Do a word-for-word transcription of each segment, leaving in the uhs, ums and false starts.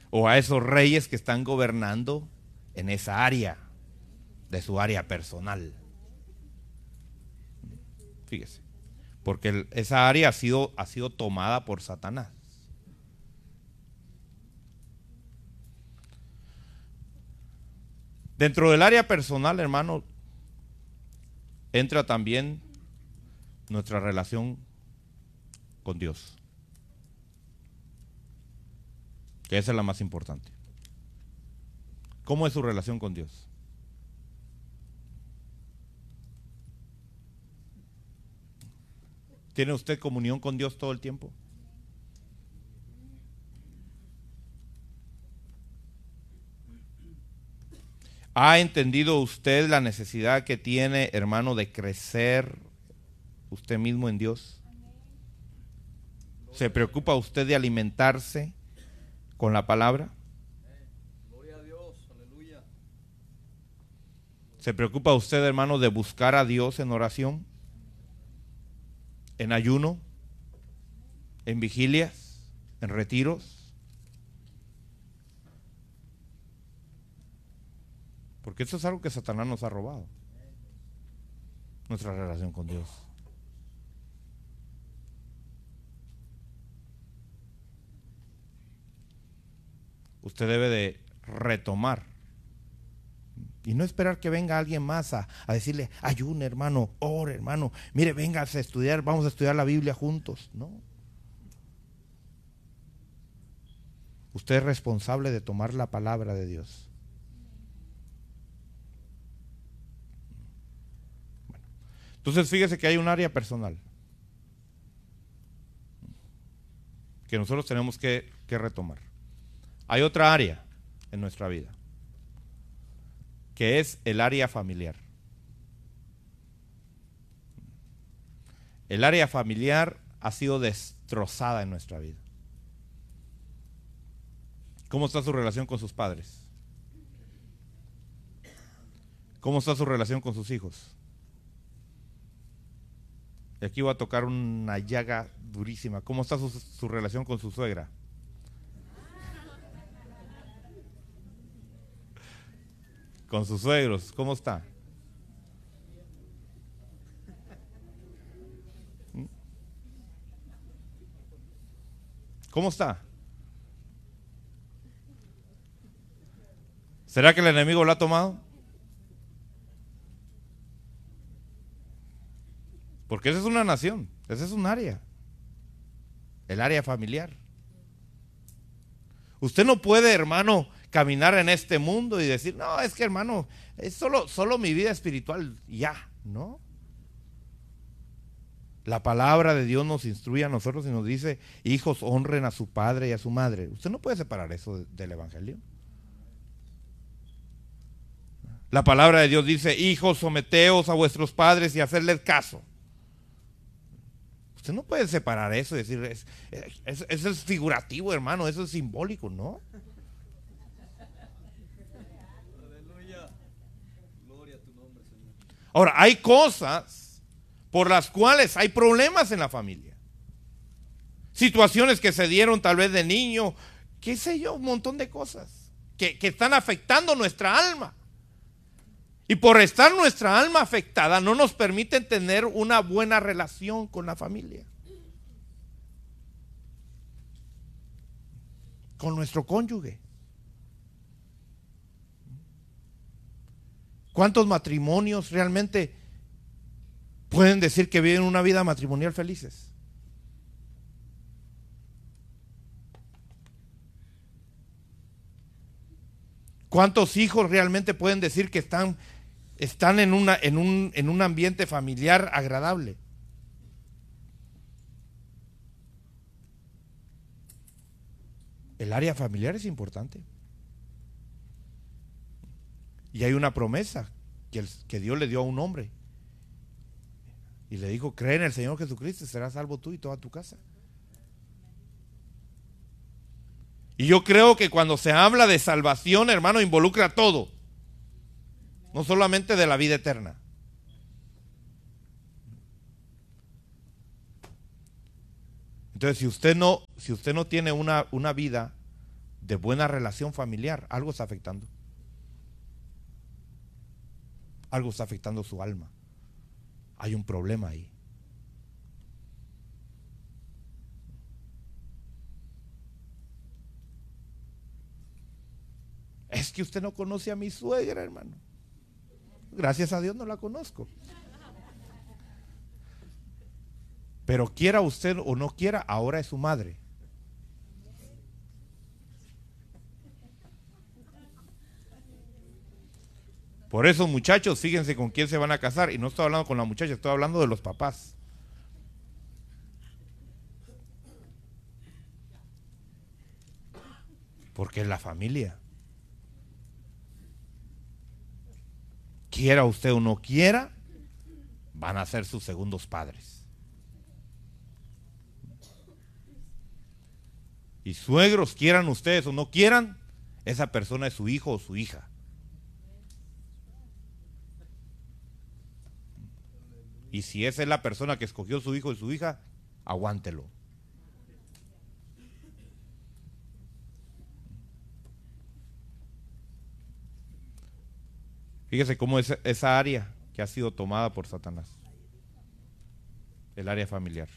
o a esos reyes que están gobernando en esa área, de su área personal. Fíjese, porque el, esa área ha sido, ha sido tomada por Satanás. Dentro del área personal, hermano, entra también nuestra relación con Dios, que esa es la más importante. ¿Cómo es su relación con Dios? ¿Tiene usted comunión con Dios todo el tiempo? ¿Ha entendido usted la necesidad que tiene, hermano, de crecer usted mismo en Dios? ¿Se preocupa usted de alimentarse con la palabra? Gloria a Dios, aleluya. ¿Se preocupa usted, hermano, de buscar a Dios en oración, en ayuno, en vigilias, en retiros? Porque eso es algo que Satanás nos ha robado, nuestra relación con Dios. Usted debe de retomar y no esperar que venga alguien más a, a decirle, ayune, hermano, ore, hermano, mire, véngase a estudiar, vamos a estudiar la Biblia juntos. No. Usted es responsable de tomar la palabra de Dios. Entonces fíjese que hay un área personal que nosotros tenemos que, que retomar. Hay otra área en nuestra vida, que es el área familiar. El área familiar ha sido destrozada en nuestra vida. ¿Cómo está su relación con sus padres? ¿Cómo está su relación con sus hijos? Y aquí voy a tocar una llaga durísima. ¿Cómo está su, su relación con su suegra? Con sus suegros, ¿cómo está? ¿Cómo está? ¿Será que el enemigo lo ha tomado? Porque esa es una nación, esa es un área, el área familiar. Usted no puede, hermano, caminar en este mundo y decir, no, es que, hermano, es solo, solo mi vida espiritual, ya, ¿no? La palabra de Dios nos instruye a nosotros y nos dice, hijos, honren a su padre y a su madre. Usted no puede separar eso del evangelio. La palabra de Dios dice, hijos, someteos a vuestros padres y hacerles caso. Usted no puede separar eso y decir, es, es, eso es figurativo, hermano, eso es simbólico, ¿no? Aleluya. Gloria a tu nombre, Señor. Ahora, hay cosas por las cuales hay problemas en la familia. Situaciones que se dieron tal vez de niño, qué sé yo, un montón de cosas que, que están afectando nuestra alma. Y por estar nuestra alma afectada no nos permiten tener una buena relación con la familia, con nuestro cónyuge. ¿Cuántos matrimonios realmente pueden decir que viven una vida matrimonial felices? ¿Cuántos hijos realmente pueden decir que están Están en, una, en, un, en un ambiente familiar agradable? El área familiar es importante. Y hay una promesa que, el, que Dios le dio a un hombre. Y le dijo, cree en el Señor Jesucristo y serás salvo tú y toda tu casa. Y yo creo que cuando se habla de salvación, hermano, involucra todo. No solamente de la vida eterna. Entonces, si usted no, si usted no tiene una, una vida de buena relación familiar, algo está afectando. Algo está afectando su alma. Hay un problema ahí. Es que usted no conoce a mi suegra, hermano. Gracias a Dios no la conozco. Pero quiera usted o no quiera, ahora es su madre. Por eso, muchachos, fíjense con quién se van a casar. Y no estoy hablando con la muchacha, estoy hablando de los papás. Porque es la familia. Quiera usted o no quiera, van a ser sus segundos padres. Y suegros, quieran ustedes o no quieran, esa persona es su hijo o su hija. Y si esa es la persona que escogió su hijo y su hija, aguántelo. Fíjese cómo es esa área que ha sido tomada por Satanás. El área familiar.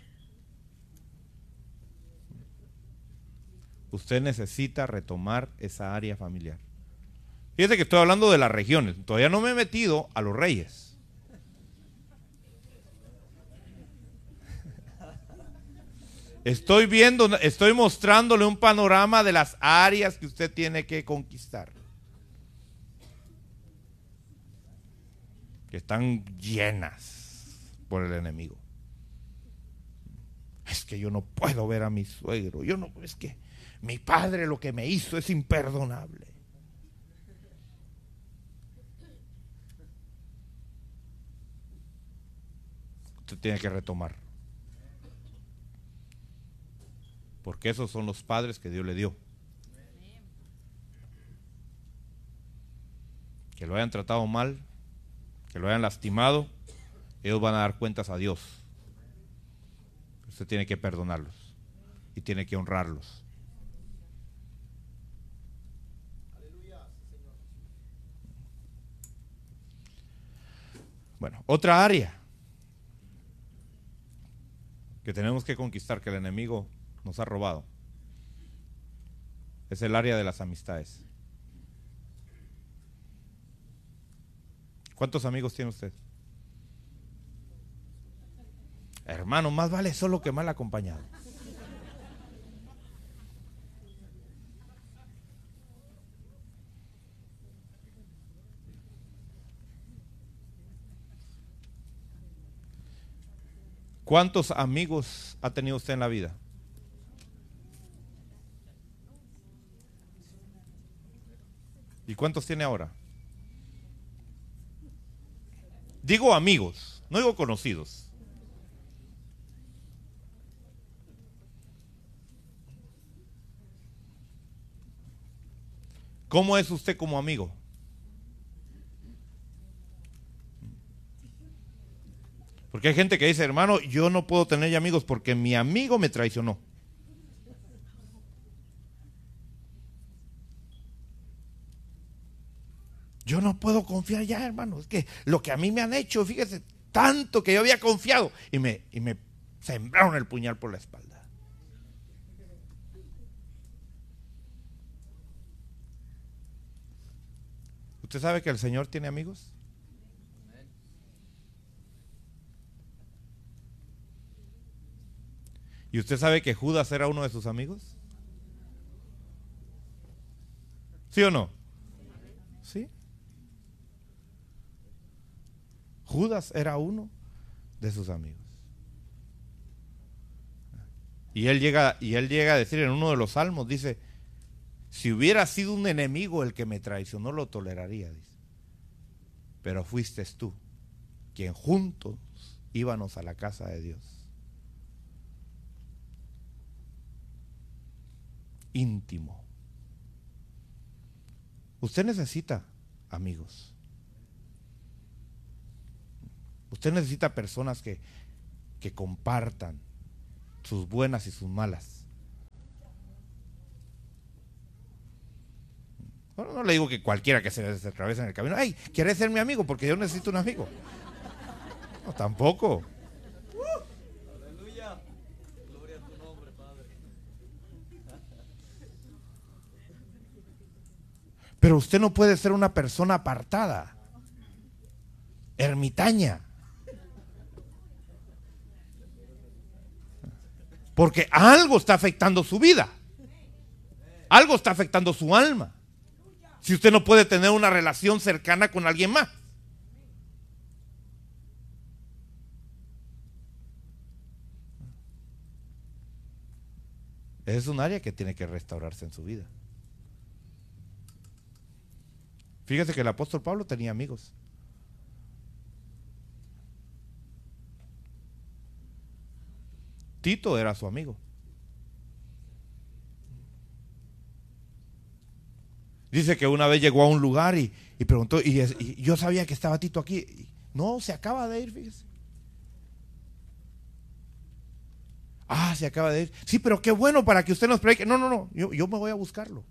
Usted necesita retomar esa área familiar. Fíjese que estoy hablando de las regiones. Todavía no me he metido a los reyes. Estoy viendo, estoy mostrándole un panorama de las áreas que usted tiene que conquistar. Que están llenas por el enemigo. Es que yo no puedo ver a mi suegro. Yo no, es que mi padre lo que me hizo es imperdonable. Usted tiene que retomar. Porque esos son los padres que Dios le dio. Que lo hayan tratado mal, que lo hayan lastimado, ellos van a dar cuentas a Dios. Usted tiene que perdonarlos y tiene que honrarlos. Bueno, otra área que tenemos que conquistar, que el enemigo nos ha robado, es el área de las amistades. ¿Cuántos amigos tiene usted? Hermano, más vale solo que mal acompañado. ¿Cuántos amigos ha tenido usted en la vida? ¿Y cuántos tiene ahora? Digo amigos, no digo conocidos. ¿Cómo es usted como amigo? Porque hay gente que dice, hermano, yo no puedo tener ya amigos porque mi amigo me traicionó. Yo no puedo confiar ya, hermano. Es que lo que a mí me han hecho, fíjese, tanto que yo había confiado y me, y me sembraron el puñal por la espalda. ¿Usted sabe que el Señor tiene amigos? ¿Y usted sabe que Judas era uno de sus amigos? ¿Sí o no? Sí. Judas era uno de sus amigos. Y él llega, y él llega a decir en uno de los salmos, dice, si hubiera sido un enemigo el que me traicionó, lo toleraría, dice. Pero fuiste tú, quien juntos íbamos a la casa de Dios. Íntimo. Usted necesita amigos. Usted necesita personas que, que compartan sus buenas y sus malas. Bueno, no le digo que cualquiera que se, se atraviesa en el camino, ay, ¿quieres ser mi amigo? Porque yo necesito un amigo. No, tampoco. Aleluya. Gloria a tu nombre, Padre. Pero usted no puede ser una persona apartada, ermitaña. Porque algo está afectando su vida. Algo está afectando su alma. Si usted no puede tener una relación cercana con alguien más. Es un área que tiene que restaurarse en su vida. Fíjese que el apóstol Pablo tenía amigos. Tito era su amigo. Dice que una vez llegó a un lugar y, y preguntó, y, y yo sabía que estaba Tito aquí. No, se acaba de ir, fíjese. Ah, se acaba de ir. Sí, pero qué bueno para que usted nos predique. No, no, no, yo, yo me voy a buscarlo.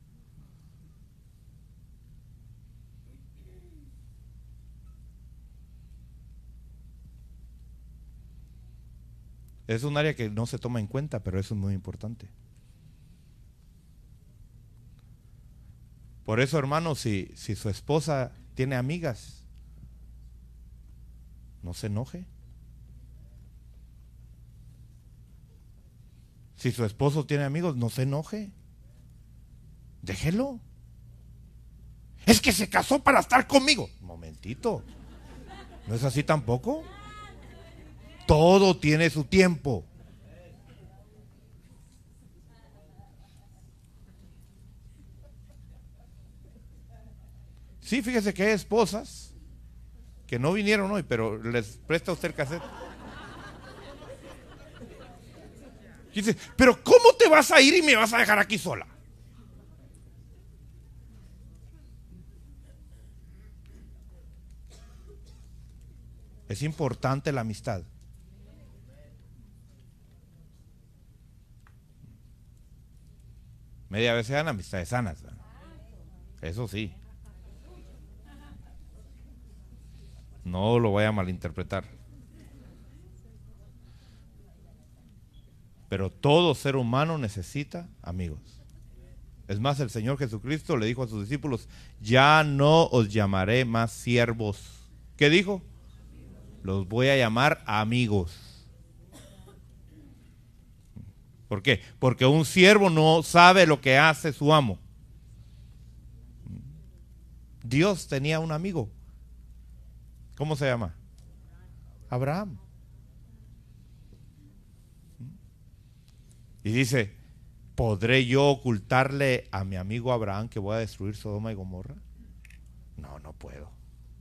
Es un área que no se toma en cuenta, pero eso es muy importante. Por eso, hermano, si, si su esposa tiene amigas, no se enoje. Si su esposo tiene amigos, no se enoje. Déjelo. Es que se casó para estar conmigo. Un momentito. ¿No es así tampoco? Todo tiene su tiempo. Sí, fíjese que hay esposas que no vinieron hoy, pero les presta usted el cassette. Y dice, pero ¿cómo te vas a ir y me vas a dejar aquí sola? Es importante la amistad. Media vez sean amistades sanas, ¿no? Eso sí. No lo voy a malinterpretar. Pero todo ser humano necesita amigos. Es más, el Señor Jesucristo le dijo a sus discípulos, ya no os llamaré más siervos. ¿Qué dijo? Los voy a llamar amigos. ¿Por qué? Porque un siervo no sabe lo que hace su amo. Dios tenía un amigo. ¿Cómo se llama? Abraham. Y dice, ¿podré yo ocultarle a mi amigo Abraham que voy a destruir Sodoma y Gomorra? No, no puedo.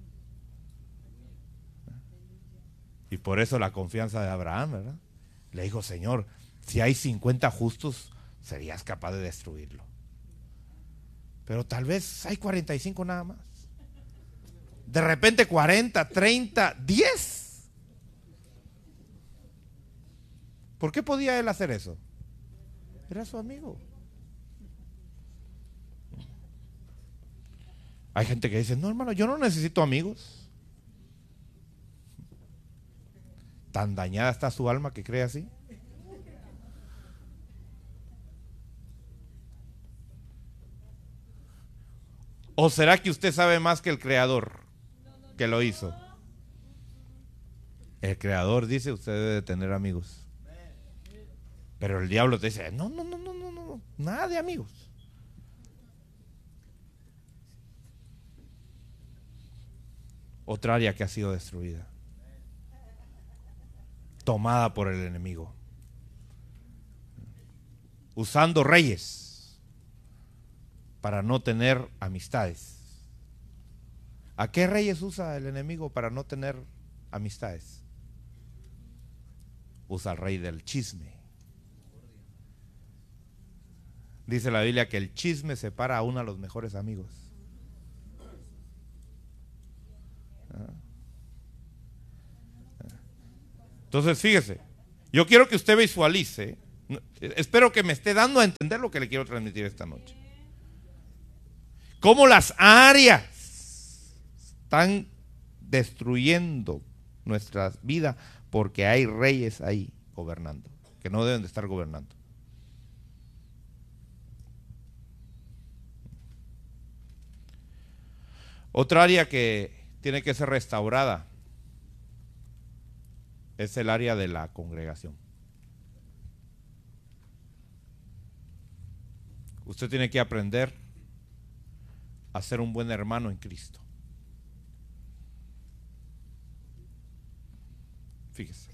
Y por eso la confianza de Abraham, ¿verdad? Le dijo, Señor, si hay cincuenta justos, serías capaz de destruirlo. Pero tal vez hay cuarenta y cinco nada más. De repente cuarenta, treinta, diez. ¿Por qué podía él hacer eso? Era su amigo. Hay gente que dice, no, hermano, yo no necesito amigos. Tan dañada está su alma que cree así. ¿O será que usted sabe más que el Creador que lo hizo? El Creador dice, usted debe de tener amigos. Pero el diablo te dice, no, no, no, no, no, no, nada de amigos. Otra área que ha sido destruida, tomada por el enemigo, usando reyes para no tener amistades. ¿A qué reyes usa el enemigo para no tener amistades? Usa al rey del chisme. Dice la Biblia que el chisme separa a uno de los mejores amigos. Entonces fíjese, yo quiero que usted visualice, espero que me esté dando a entender lo que le quiero transmitir esta noche. cómo las áreas están destruyendo nuestra vida porque hay reyes ahí gobernando, que no deben de estar gobernando. Otra área que tiene que ser restaurada es el área de la congregación. Usted tiene que aprender a ser un buen hermano en Cristo. Fíjese.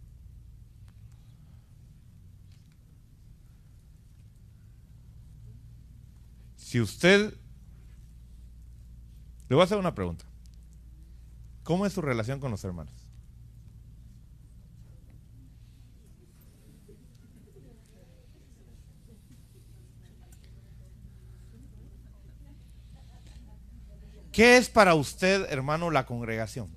Si usted, le voy a hacer una pregunta. ¿Cómo es su relación con los hermanos? ¿Qué es para usted, hermano, la congregación?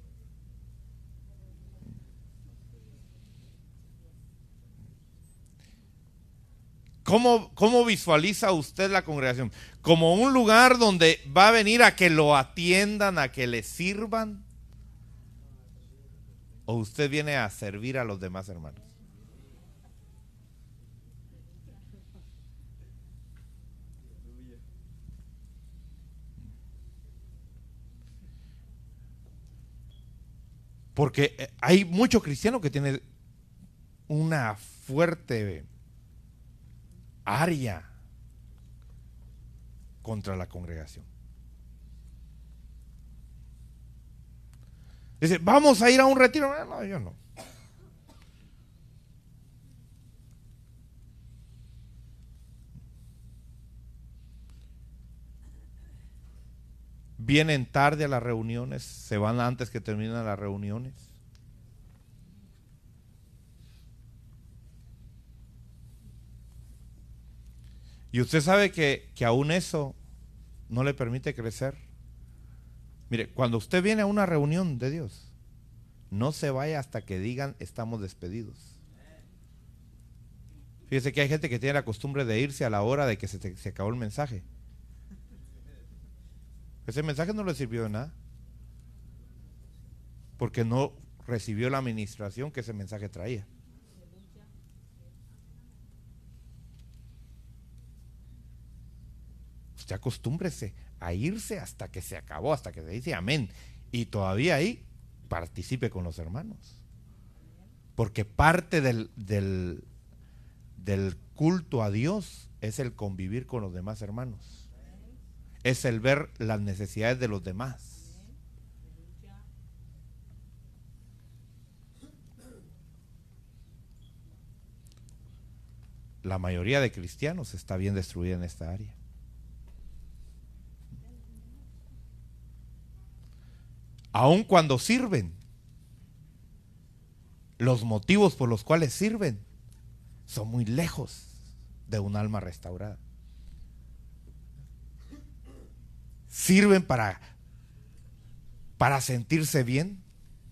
¿Cómo, cómo visualiza usted la congregación? ¿Como un lugar donde va a venir a que lo atiendan, a que le sirvan? ¿O usted viene a servir a los demás hermanos? Porque hay muchos cristianos que tienen una fuerte área contra la congregación. Dice, vamos a ir a un retiro. No, yo no. Vienen tarde a las reuniones, se van antes que terminan las reuniones. Y usted sabe que, que aún eso no le permite crecer. Mire, cuando usted viene a una reunión de Dios, no se vaya hasta que digan estamos despedidos. Fíjese que hay gente que tiene la costumbre de irse a la hora de que se, se acabó el mensaje. Ese mensaje no le sirvió de nada, porque no recibió la administración que ese mensaje traía. Usted acostúmbrese a irse hasta que se acabó, hasta que se dice amén, y todavía ahí participe con los hermanos, porque parte del, del, del culto a Dios es el convivir con los demás hermanos, es el ver las necesidades de los demás. La mayoría de cristianos está bien destruida en esta área. Aun cuando sirven, los motivos por los cuales sirven son muy lejos de un alma restaurada. Sirven para, para sentirse bien.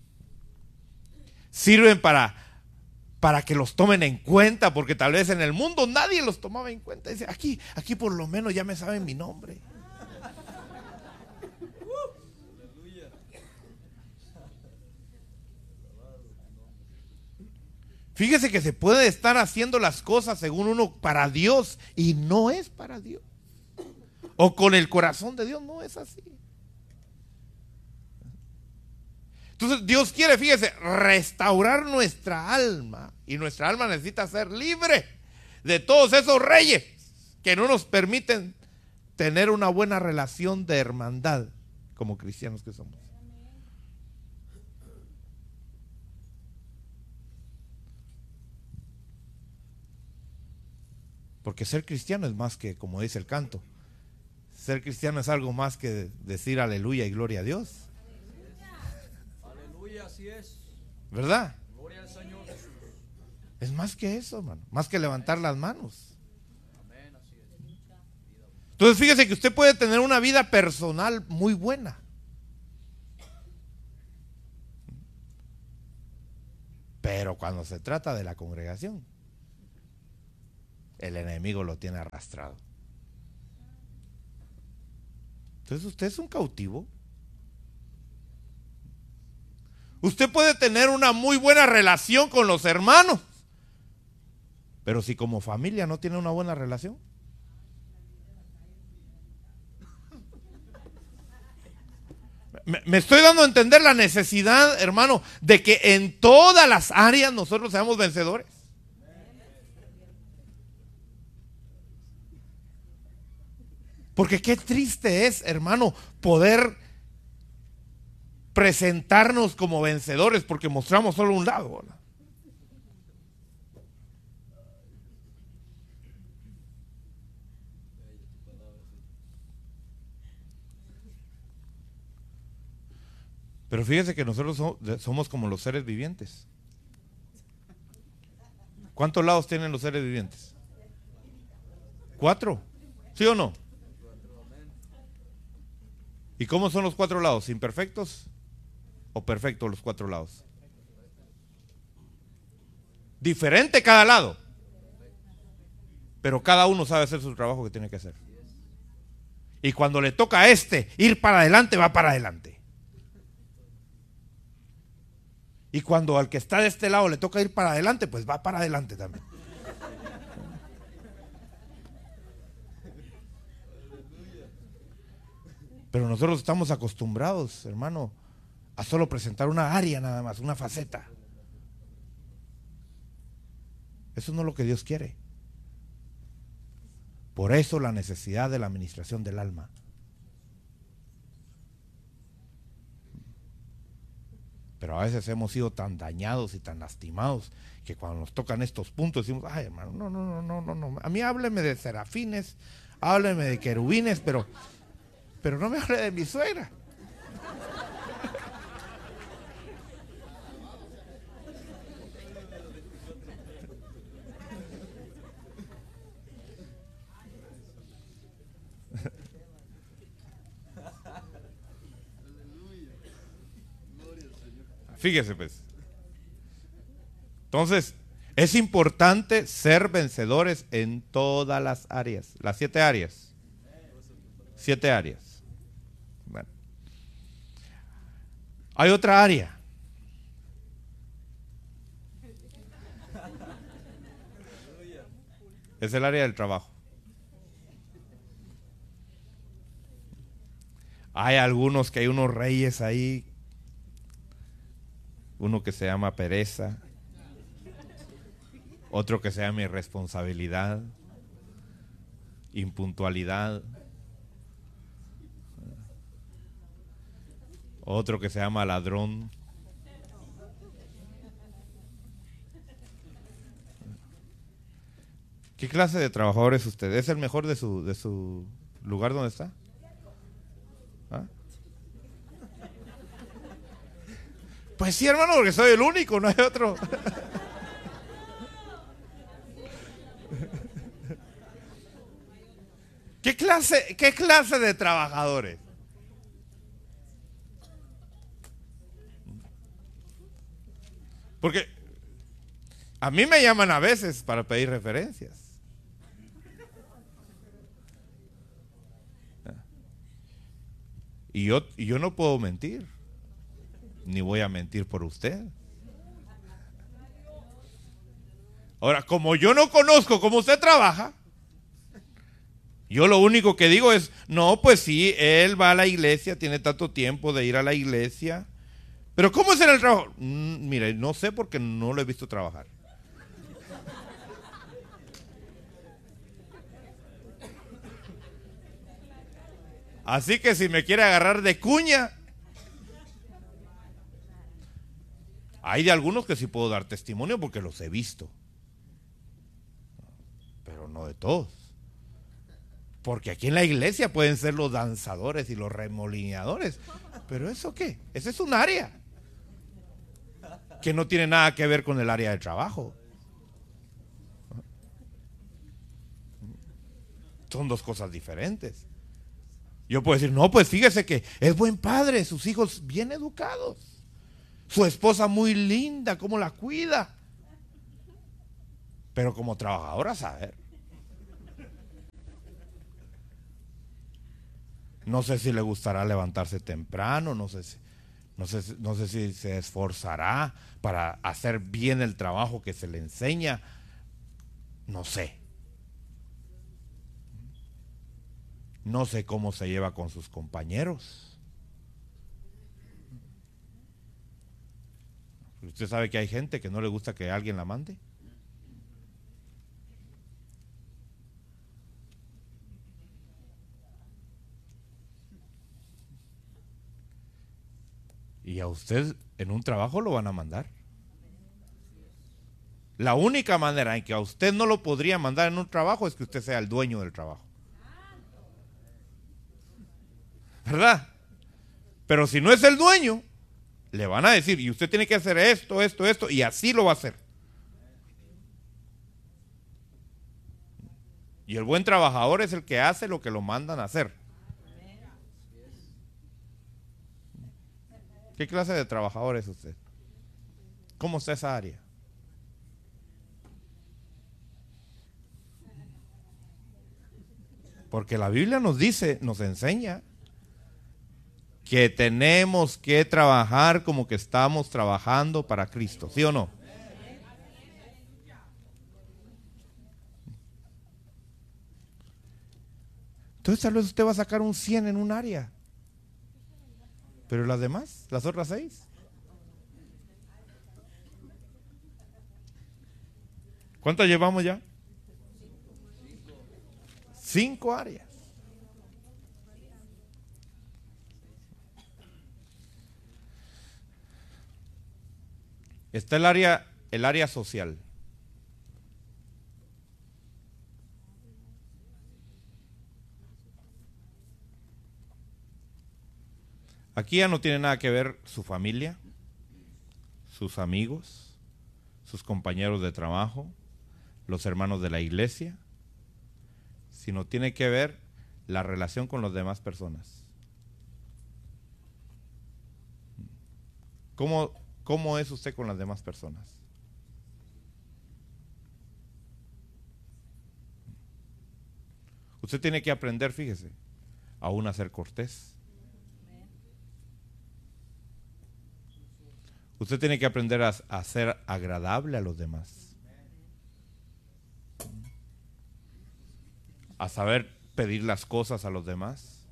Sirven para, para que los tomen en cuenta, porque tal vez en el mundo nadie los tomaba en cuenta. Dice, aquí, aquí por lo menos ya me saben mi nombre. Fíjese que se puede estar haciendo las cosas según uno para Dios y no es para Dios. O con el corazón de Dios, no es así. Entonces Dios quiere, fíjese, restaurar nuestra alma. Y nuestra alma necesita ser libre de todos esos reyes que no nos permiten tener una buena relación de hermandad como cristianos que somos. Porque ser cristiano es más que, como dice el canto, ser cristiano es algo más que decir aleluya y gloria a Dios. Aleluya, así es. ¿Verdad? Gloria al Señor Jesús. Es más que eso, hermano. Más que levantar las manos. Amén, así es. Entonces fíjese que usted puede tener una vida personal muy buena. Pero cuando se trata de la congregación, el enemigo lo tiene arrastrado. Entonces usted es un cautivo. Usted puede tener una muy buena relación con los hermanos, pero si como familia no tiene una buena relación, me, me estoy dando a entender la necesidad, hermano, de que en todas las áreas nosotros seamos vencedores. Porque qué triste es, hermano, poder presentarnos como vencedores porque mostramos solo un lado, ¿verdad? Pero fíjese que nosotros somos como los seres vivientes. ¿Cuántos lados tienen los seres vivientes? ¿Cuatro? ¿Sí o no? ¿Y cómo son los cuatro lados? ¿Imperfectos o perfectos los cuatro lados? Diferente cada lado, pero cada uno sabe hacer su trabajo que tiene que hacer. Y cuando le toca a este ir para adelante, va para adelante. Y cuando al que está de este lado le toca ir para adelante, pues va para adelante también. Pero nosotros estamos acostumbrados, hermano, a solo presentar una área nada más, una faceta. Eso no es lo que Dios quiere. Por eso la necesidad de la administración del alma. Pero a veces hemos sido tan dañados y tan lastimados que cuando nos tocan estos puntos decimos, ay hermano, no, no, no, no, no, a mí hábleme de serafines, hábleme de querubines, pero, pero no me hable de mi suegra. Fíjese pues. Entonces, es importante ser vencedores en todas las áreas. Las siete áreas. Siete áreas. Bueno. Hay otra área. Es el área del trabajo. Hay algunos que hay unos reyes ahí. Uno que se llama pereza, otro que se llama irresponsabilidad, impuntualidad, otro que se llama ladrón. ¿Qué clase de trabajador es usted? ¿Es el mejor de su, de su lugar donde está? ¿Ah? Pues sí, hermano, porque soy el único, no hay otro. ¿Qué clase, qué clase de trabajadores? Porque a mí me llaman a veces para pedir referencias. Y yo, y yo no puedo mentir. Ni voy a mentir por usted. Ahora, como yo no conozco cómo usted trabaja, yo lo único que digo es, no, pues sí, él va a la iglesia, tiene tanto tiempo de ir a la iglesia, pero ¿cómo es en el trabajo? Mm, mire, no sé porque no lo he visto trabajar. Así que si me quiere agarrar de cuña, hay de algunos que sí puedo dar testimonio porque los he visto, pero no de todos. Porque aquí en la iglesia pueden ser los danzadores y los remolineadores, pero ¿eso qué? Ese es un área que no tiene nada que ver con el área de trabajo. Son dos cosas diferentes. Yo puedo decir, no, pues fíjese que es buen padre, sus hijos bien educados. Su esposa muy linda, cómo la cuida. Pero como trabajadora, a saber. No sé si le gustará levantarse temprano, no sé si, no sé, si- no sé si se esforzará para hacer bien el trabajo que se le enseña. No sé. No sé cómo se lleva con sus compañeros. ¿Usted sabe que hay gente que no le gusta que alguien la mande? Y a usted en un trabajo lo van a mandar. La única manera en que a usted no lo podría mandar en un trabajo es que usted sea el dueño del trabajo. ¿Verdad? Pero si no es el dueño, le van a decir, y usted tiene que hacer esto, esto, esto, y así lo va a hacer. Y el buen trabajador es el que hace lo que lo mandan a hacer. ¿Qué clase de trabajador es usted? ¿Cómo está esa área? Porque la Biblia nos dice, nos enseña que tenemos que trabajar como que estamos trabajando para Cristo, ¿sí o no? Entonces tal vez usted va a sacar un cien en un área. Pero las demás, las otras seis. ¿Cuántas llevamos ya? Cinco áreas. Está el área, el área social. Aquí ya no tiene nada que ver su familia, sus amigos, sus compañeros de trabajo, los hermanos de la iglesia, sino tiene que ver la relación con las demás personas. ¿Cómo, cómo es usted con las demás personas? Usted tiene que aprender, fíjese, aún a ser cortés. Usted tiene que aprender a, a ser agradable a los demás. A saber pedir las cosas a los demás.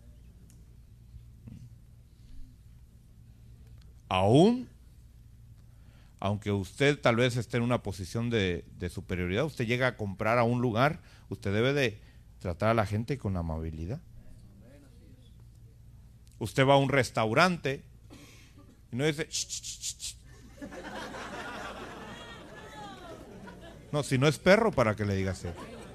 Aún, aunque usted tal vez esté en una posición de, de superioridad, usted llega a comprar a un lugar, usted debe de tratar a la gente con amabilidad. Usted va a un restaurante y no dice, "Ch, ch, ch, ch". No, si no es perro, ¿para que le diga así?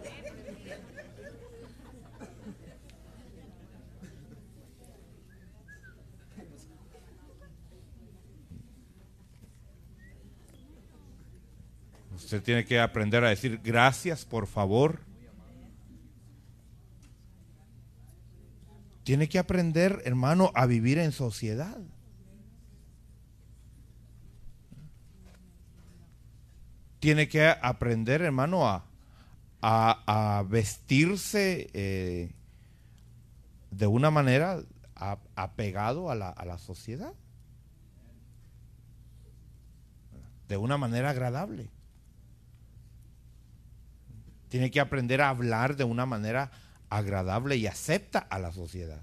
Usted tiene que aprender a decir gracias, por favor. Tiene que aprender, hermano, a vivir en sociedad. Tiene que aprender, hermano, a, a, a vestirse eh, de una manera a, apegado a la, a la sociedad. De una manera agradable. Tiene que aprender a hablar de una manera agradable y acepta a la sociedad.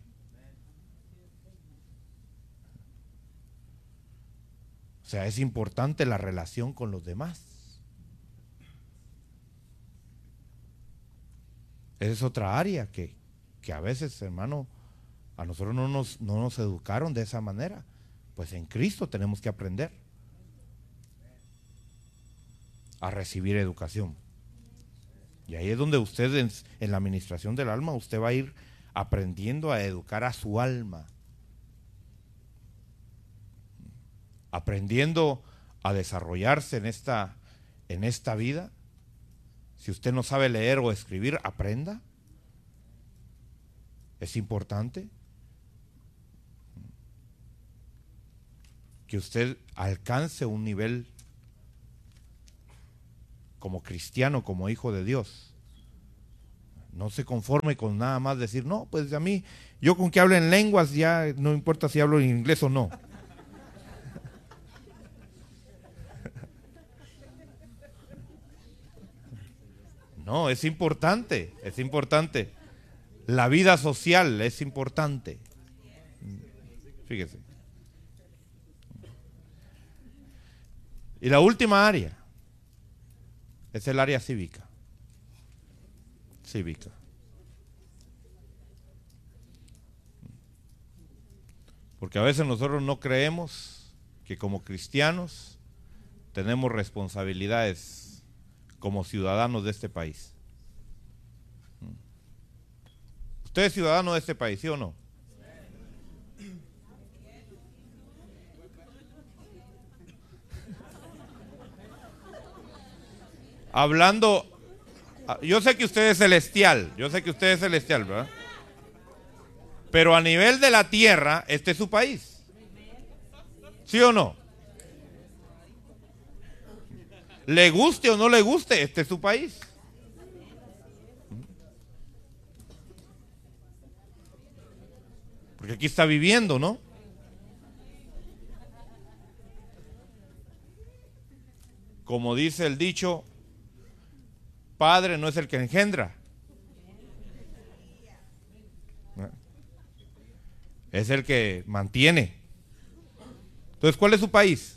O sea, es importante la relación con los demás. Esa es otra área que, que a veces, hermano, a nosotros no nos, no nos educaron de esa manera. Pues en Cristo tenemos que aprender a recibir educación. Y ahí es donde usted en, en la administración del alma, usted va a ir aprendiendo a educar a su alma. Aprendiendo a desarrollarse en esta, en esta vida. Si usted no sabe leer o escribir, aprenda. Es importante que usted alcance un nivel como cristiano, como hijo de Dios. No se conforme con nada más decir, no, pues a mí, yo con que hable en lenguas ya no importa si hablo en inglés o no. No, es importante, es importante. La vida social es importante. Fíjese. Y la última área es el área cívica. Cívica. Porque a veces nosotros no creemos que como cristianos tenemos responsabilidades como ciudadanos de este país. ¿Usted es ciudadano de este país, sí o no? Hablando, yo sé que usted es celestial, yo sé que usted es celestial, ¿verdad? Pero a nivel de la tierra, este es su país. ¿Sí o no? Le guste o no le guste, este es su país. Porque aquí está viviendo, ¿no? Como dice el dicho, padre no es el que engendra, es el que mantiene. Entonces, ¿cuál es su país?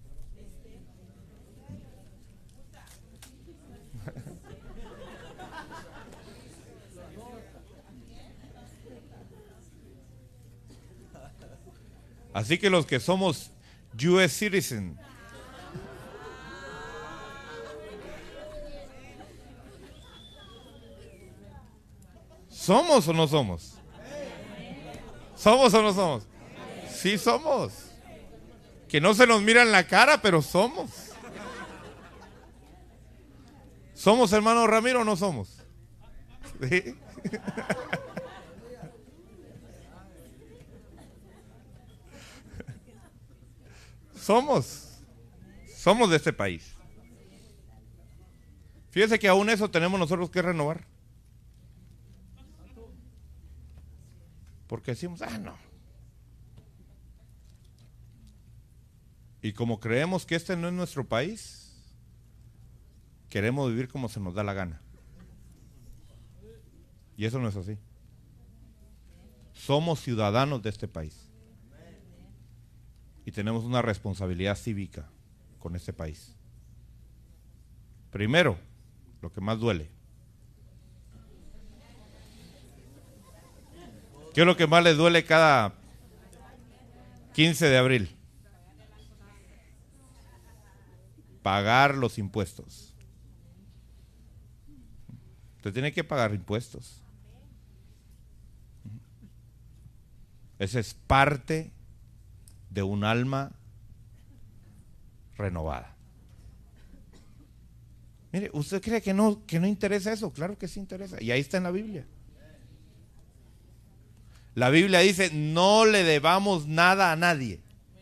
Así que los que somos U S citizen, ¿somos o no somos? ¿Somos o no somos? Sí somos. Que no se nos mira en la cara, pero somos. ¿Somos, hermano Ramiro, o no somos? ¿Sí? Somos. Somos de este país. Fíjese que aún eso tenemos nosotros que renovar. Porque decimos, ah, no. Y como creemos que este no es nuestro país, queremos vivir como se nos da la gana. Y eso no es así. Somos ciudadanos de este país. Y tenemos una responsabilidad cívica con este país. Primero, lo que más duele. ¿Qué es lo que más les duele cada quince de abril? Pagar los impuestos. Usted tiene que pagar impuestos. Esa es parte de un alma renovada. Mire, ¿usted cree que no, que no interesa eso? Claro que sí interesa. Y ahí está en la Biblia. La Biblia dice, no le debamos nada a nadie.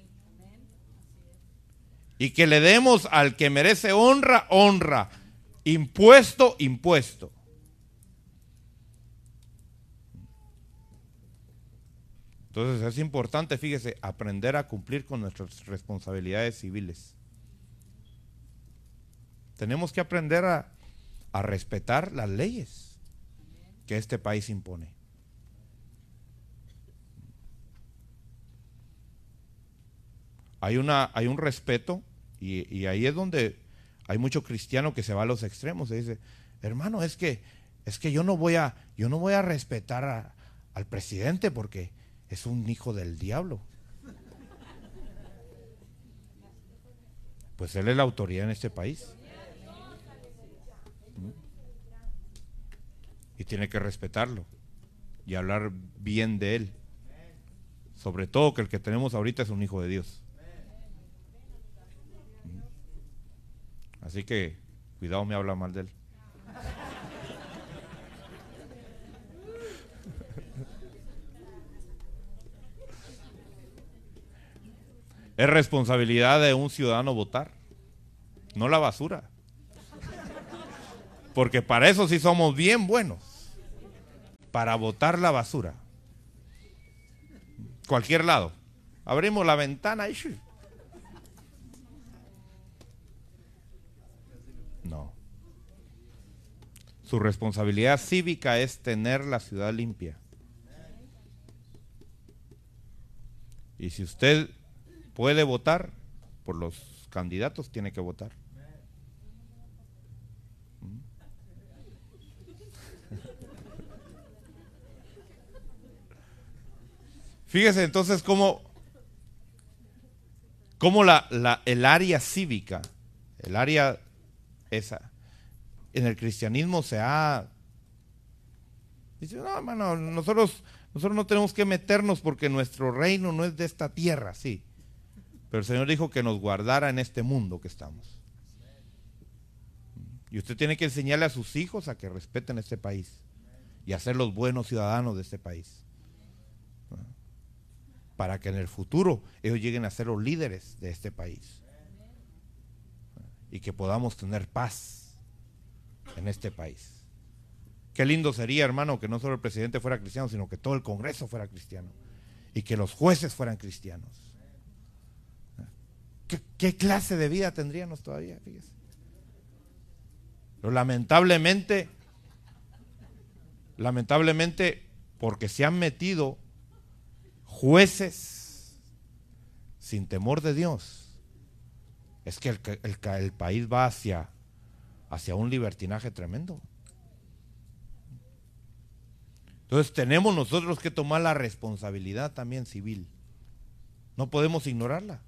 Y que le demos al que merece honra, honra. Impuesto, impuesto. Entonces es importante, fíjese, aprender a cumplir con nuestras responsabilidades civiles. Tenemos que aprender a, a respetar las leyes que este país impone. Hay, una, hay un respeto y, y ahí es donde hay mucho cristiano que se va a los extremos. Se dice, hermano, es que, es que yo no voy a, yo no voy a respetar a, al presidente porque es un hijo del diablo. Pues él es la autoridad en este país. Y tiene que respetarlo y hablar bien de él. Sobre todo que el que tenemos ahorita es un hijo de Dios. Así que cuidado, me habla mal de él. Es responsabilidad de un ciudadano votar, no la basura. Porque para eso sí somos bien buenos. para botar la basura. Cualquier lado. Abrimos la ventana y... No. Su responsabilidad cívica es tener la ciudad limpia. Y si usted puede votar por los candidatos, tiene que votar. Fíjese entonces cómo, cómo la, la, el área cívica, el área esa, en el cristianismo se ha... Dice, no, hermano, nosotros, nosotros no tenemos que meternos porque nuestro reino no es de esta tierra, sí. Pero el Señor dijo que nos guardara en este mundo que estamos. Y usted tiene que enseñarle a sus hijos a que respeten este país y a ser los buenos ciudadanos de este país, para que en el futuro ellos lleguen a ser los líderes de este país y que podamos tener paz en este país. Qué lindo sería, hermano, que no solo el presidente fuera cristiano, sino que todo el Congreso fuera cristiano y que los jueces fueran cristianos. ¿Qué, qué clase de vida tendríamos todavía? Fíjese. Pero lamentablemente, lamentablemente, porque se han metido jueces sin temor de Dios, es que el, el, el país va hacia, hacia un libertinaje tremendo. Entonces tenemos nosotros que tomar la responsabilidad también civil. No podemos ignorarla.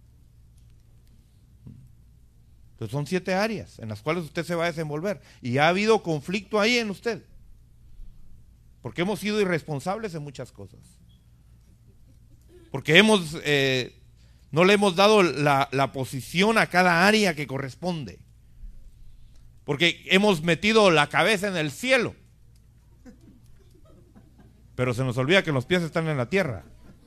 Entonces son siete áreas en las cuales usted se va a desenvolver. Y ha habido conflicto ahí en usted. Porque hemos sido irresponsables en muchas cosas. Porque hemos, eh, no le hemos dado la, la posición a cada área que corresponde. Porque hemos metido la cabeza en el cielo. Pero se nos olvida que los pies están en la tierra.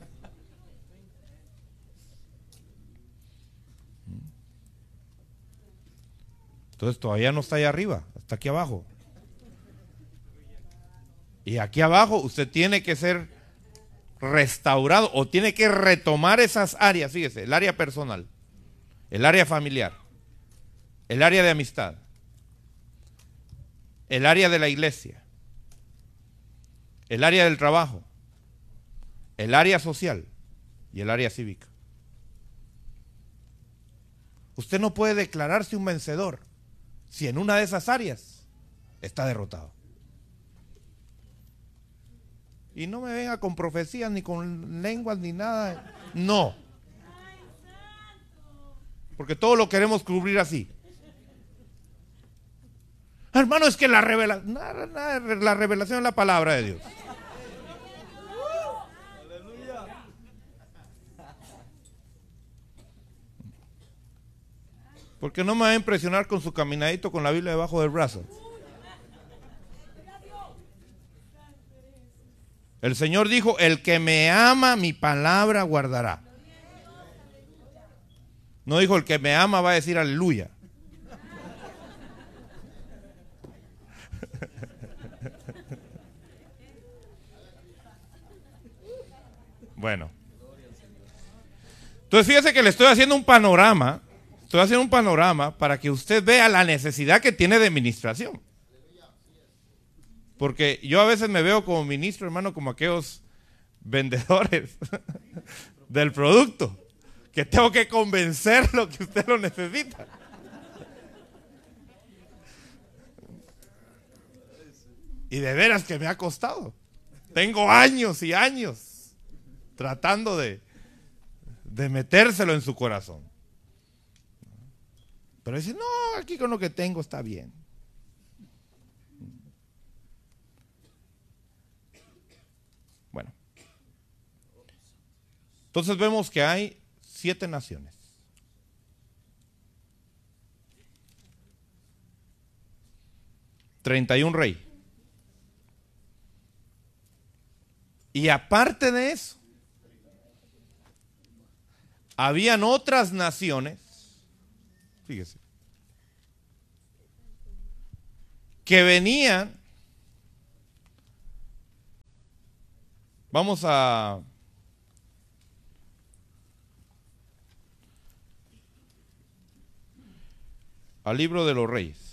Entonces todavía no está ahí arriba, está aquí abajo. Y aquí abajo usted tiene que ser restaurado o tiene que retomar esas áreas. Fíjese, el área personal, el área familiar, el área de amistad, el área de la iglesia, el área del trabajo, el área social y el área cívica. Usted no puede declararse un vencedor si en una de esas áreas está derrotado. Y no me venga con profecías, ni con lenguas, ni nada. No. Porque todo lo queremos cubrir así. Hermano, es que la revelación, la revelación es la palabra de Dios. Porque no me va a impresionar con su caminadito con la Biblia debajo del brazo. El Señor dijo, el que me ama, mi palabra guardará. No dijo, el que me ama va a decir aleluya. Bueno. Entonces fíjese que le estoy haciendo un panorama. Estoy haciendo un panorama para que usted vea la necesidad que tiene de administración. Porque yo a veces me veo como ministro, hermano, como aquellos vendedores del producto, que tengo que convencerlo que usted lo necesita. Y de veras que me ha costado. Tengo años y años tratando de, de metérselo en su corazón. Pero dice, no, aquí con lo que tengo está bien. Bueno. Entonces vemos que hay siete naciones. treinta y un reyes. Y aparte de eso, habían otras naciones, fíjese, que venían Vamos a al libro de los Reyes.